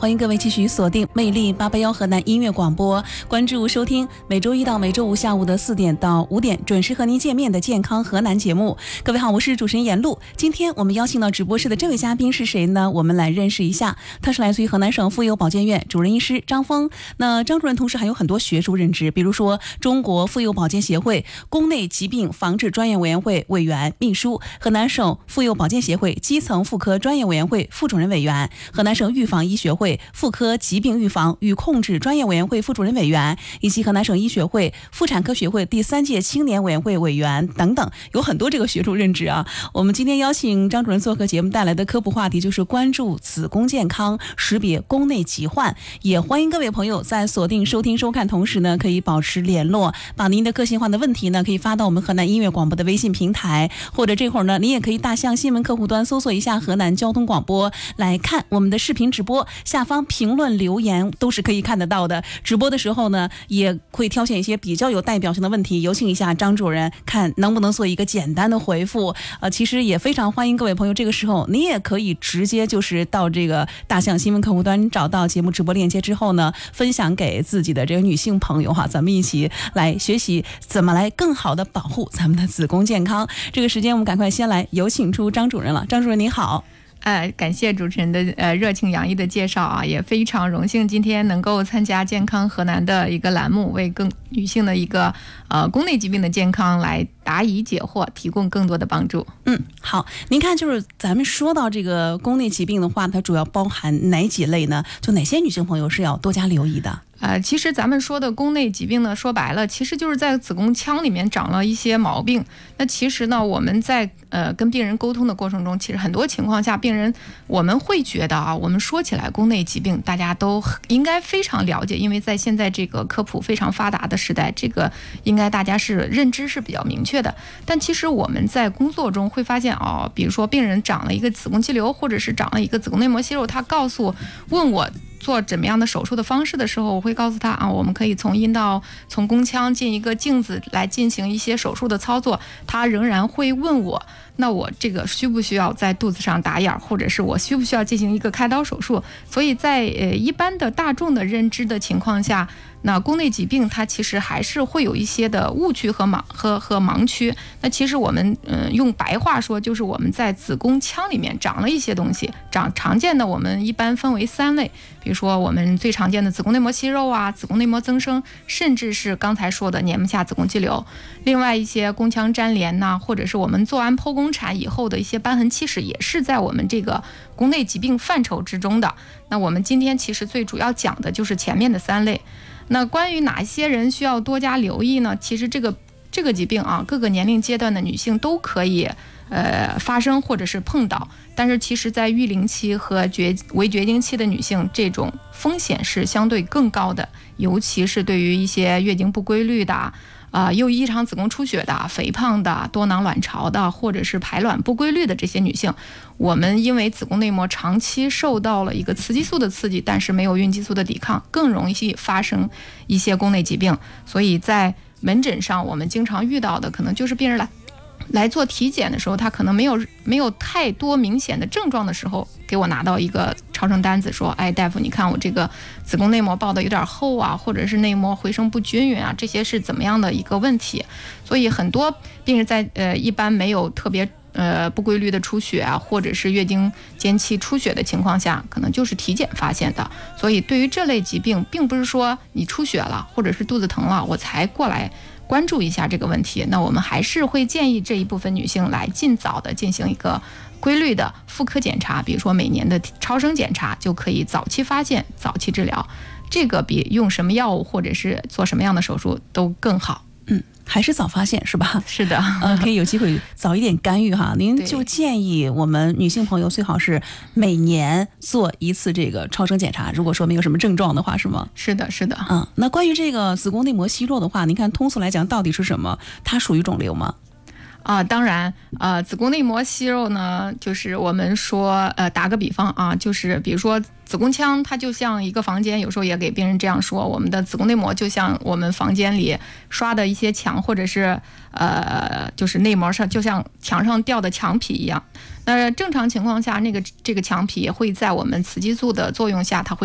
欢迎各位继续锁定魅力881河南音乐广播，关注收听每周一到每周五下午的4点到5点准时和您见面的健康河南节目。各位好，我是主持人闫露。今天我们邀请到直播室的这位嘉宾是谁呢？我们来认识一下，他是来自于河南省妇幼保健院主任医师张峰。那张主任同时还有很多学术任职，比如说中国妇幼保健协会宫内疾病防治专业委员会委员、秘书，河南省妇幼保健协会基层妇科专业委员会副主任委员，河南省预防医学会妇科疾病预防与控制专业委员会副主任委员，以及河南省医学会妇产科学会第3届青年委员会委员等等，有很多这个学术任职啊。我们今天邀请张主任做客节目带来的科普话题就是关注子宫健康，识别宫内疾患。也欢迎各位朋友在锁定收听收看同时呢，可以保持联络，把您的个性化的问题呢可以发到我们河南音乐广播的微信平台，或者这会儿呢您也可以大象新闻客户端搜索一下河南交通广播来看我们的视频直播，下方评论留言都是可以看得到的。直播的时候呢也会挑选一些比较有代表性的问题，有请一下张主任看能不能做一个简单的回复。其实也非常欢迎各位朋友，这个时候你也可以直接就是到这个大象新闻客户端找到节目直播链接之后呢，分享给自己的这个女性朋友哈，咱们一起来学习怎么来更好的保护咱们的子宫健康。这个时间我们赶快先来有请出张主任了。张主任您好。 感谢主持人的热情洋溢的介绍啊，也非常荣幸今天能够参加健康河南的一个栏目，为更女性的一个宫内疾病的健康来答疑解惑，提供更多的帮助。 好，您看就是咱们说到这个宫内疾病的话，它主要包含哪几类呢？就哪些女性朋友是要多加留意的？ 其实咱们说的宫内疾病呢，说白了，其实就是在子宫腔里面长了一些毛病。那其实呢，我们在跟病人沟通的过程中，其实很多情况下，病人我们会觉得啊，我们说起来宫内疾病，大家都应该非常了解，因为在现在这个科普非常发达的时代，这个应该大家是认知是比较明确的。但其实我们在工作中会发现啊，比如说病人长了一个子宫肌瘤，或者是长了一个子宫内膜息肉，他问我做怎么样的手术的方式的时候，我会告诉他啊，我们可以从阴道从宫腔进一个镜子来进行一些手术的操作。他仍然会问我，那我这个需不需要在肚子上打眼，或者是我需不需要进行一个开刀手术？所以在一般的大众的认知的情况下，那宫内疾病它其实还是会有一些的误区和盲区。那其实我们用白话说，就是我们在子宫腔里面长了一些东西，常见的我们一般分为3类，比如说我们最常见的子宫内膜息肉啊、子宫内膜增生，甚至是刚才说的黏膜下子宫肌瘤。另外一些宫腔粘连呐，或者是我们做完剖宫产以后的一些瘢痕起始，也是在我们这个宫内疾病范畴之中的。那我们今天其实最主要讲的就是前面的3类。那关于哪些人需要多加留意呢？其实这个疾病啊，各个年龄阶段的女性都可以发生或者是碰到，但是其实在育龄期和围绝经期的女性，这种风险是相对更高的，尤其是对于一些月经不规律的又异常子宫出血的、肥胖的、多囊卵巢的，或者是排卵不规律的这些女性，我们因为子宫内膜长期受到了一个雌激素的刺激，但是没有孕激素的抵抗，更容易发生一些宫内疾病。所以在门诊上我们经常遇到的可能就是病人来做体检的时候，他可能没有太多明显的症状的时候，给我拿到一个超声单子说，哎，大夫你看我这个子宫内膜抱的有点厚啊，或者是内膜回声不均匀啊，这些是怎么样的一个问题？所以很多病人在一般没有特别不规律的出血啊，或者是月经间期出血的情况下，可能就是体检发现的。所以对于这类疾病，并不是说你出血了或者是肚子疼了我才过来关注一下这个问题，那我们还是会建议这一部分女性来尽早的进行一个规律的妇科检查，比如说每年的超声检查，就可以早期发现、早期治疗，这个比用什么药物或者是做什么样的手术都更好。 还是早发现是吧？ 是的， 可以有机会早一点干预哈。您就建议我们女性朋友最好是每年做一次这个超声检查，如果说没有什么症状的话，是吗？ 是的，是的。 那关于这个子宫内膜息肉的话，您看通俗来讲到底是什么？它属于肿瘤吗？ 当然，子宫内膜息肉呢，就是我们说，打个比方啊，就是比如说子宫腔，它就像一个房间，有时候也给病人这样说，我们的子宫内膜就像我们房间里刷的一些墙，或者是就是内膜上，就像墙上掉的墙皮一样。那正常情况下，这个墙皮也会在我们雌激素的作用下，它会